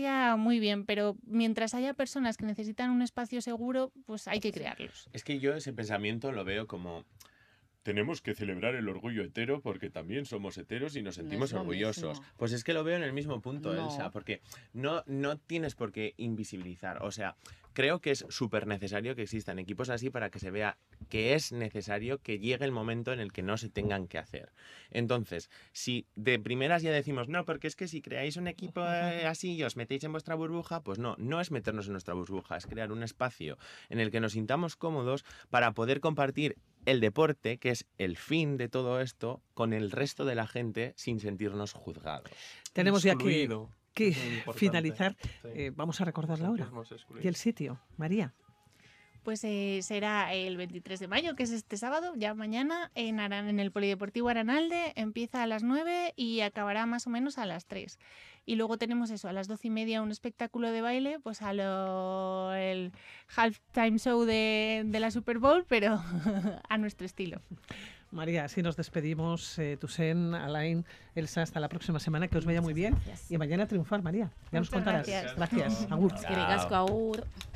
estaría muy bien, pero mientras haya personas que necesitan un espacio seguro, pues hay que crearlos. Es que yo ese pensamiento lo veo como... Tenemos que celebrar el orgullo hetero porque también somos heteros y nos sentimos orgullosos. Pues es que lo veo en el mismo punto, Elsa, porque no tienes por qué invisibilizar. O sea, creo que es súper necesario que existan equipos así para que se vea que es necesario que llegue el momento en el que no se tengan que hacer. Entonces, si de primeras ya decimos, no, porque es que si creáis un equipo así y os metéis en vuestra burbuja, pues no es meternos en nuestra burbuja, es crear un espacio en el que nos sintamos cómodos para poder compartir el deporte, que es el fin de todo esto, con el resto de la gente sin sentirnos juzgados. Tenemos ya que finalizar. Sí. Vamos a recordar la hora y el sitio. María. Pues será el 23 de mayo, que es este sábado, ya mañana, en el Polideportivo Aranalde. Empieza a las 9 y acabará más o menos a las 3. Y luego tenemos eso, a las 12:30 un espectáculo de baile, pues el halftime show de la Super Bowl, pero a nuestro estilo. María, así nos despedimos. Tusen, Alain, Elsa, hasta la próxima semana, que os vaya muy bien. Gracias. Y mañana triunfar, María. Ya nos contarás. Gracias. Agur. Agur.